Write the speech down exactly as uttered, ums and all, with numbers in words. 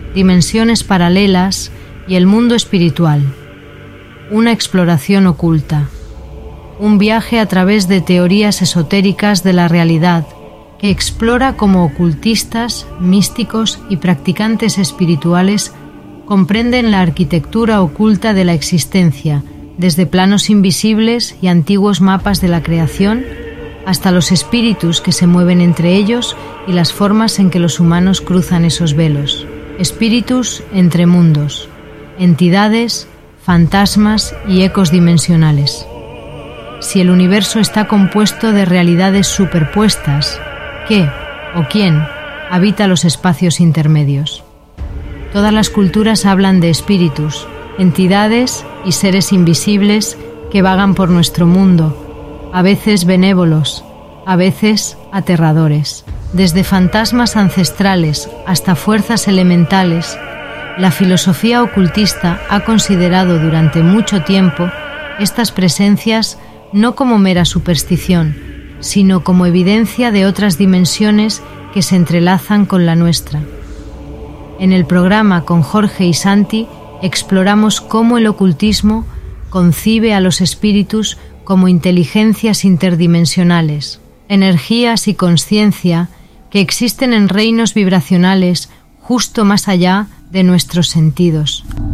dimensiones paralelas y el mundo espiritual. Una exploración oculta. Un viaje a través de teorías esotéricas de la realidad que explora cómo ocultistas, místicos y practicantes espirituales comprenden la arquitectura oculta de la existencia, desde planos invisibles y antiguos mapas de la creación hasta los espíritus que se mueven entre ellos y las formas en que los humanos cruzan esos velos. Espíritus entre mundos, entidades, fantasmas y ecos dimensionales. Si el universo está compuesto de realidades superpuestas, ¿qué o quién habita los espacios intermedios? Todas las culturas hablan de espíritus, entidades y seres invisibles que vagan por nuestro mundo, a veces benévolos, a veces aterradores. Desde fantasmas ancestrales hasta fuerzas elementales, la filosofía ocultista ha considerado durante mucho tiempo estas presencias no como mera superstición, sino como evidencia de otras dimensiones que se entrelazan con la nuestra. En el programa con Jorge y Santi exploramos cómo el ocultismo concibe a los espíritus como inteligencias interdimensionales, energías y conciencia que existen en reinos vibracionales justo más allá de nuestros sentidos.